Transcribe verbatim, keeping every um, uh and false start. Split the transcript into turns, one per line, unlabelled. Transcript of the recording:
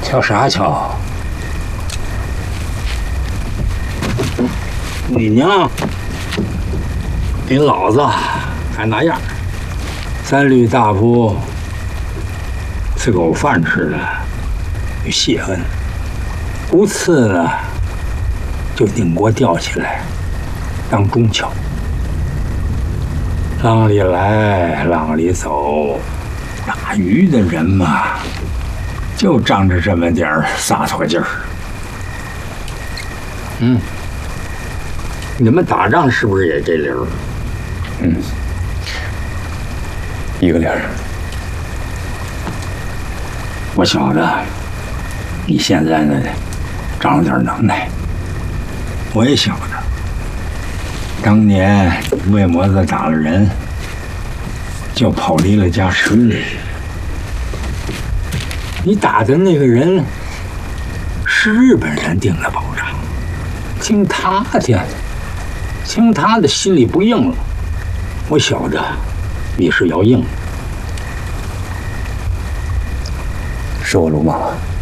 瞧啥瞧？你娘比老子还那样，三驴大夫吃口饭吃的有泄愤，不次呢就顶锅吊起来当中桥。浪里来，浪里走，打鱼的人嘛，就仗着这么点儿洒脱劲儿。嗯，你们打仗是不是也这理儿？
嗯，一个理儿。
我晓得，你现在呢，长了点能耐。我也晓得，当年魏魔子打了人，就跑离了家十里。你打的那个人是日本人定的保障，听他的，听他的心里不硬了。我晓得你是要硬，
是我鲁莽了。